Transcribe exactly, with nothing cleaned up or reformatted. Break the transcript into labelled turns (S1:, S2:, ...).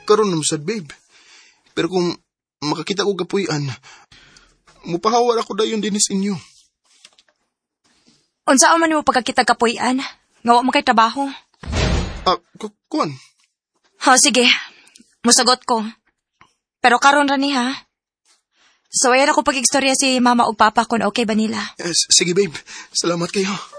S1: karon naman sad, babe. Pero kung makakita ko kapuy-an, mupahawal ako dayon din sa inyo.
S2: Unsa man mo pagkakita kapuy-an? Ngawa mo kay trabaho?
S1: Ah, kuwan.
S2: Ha, sige. Musagot ko. Pero karon ra ni ha. So, ayan ako pag-istorya si mama o papa kung okay ba nila.
S1: Yes, sige, babe. Salamat kayo.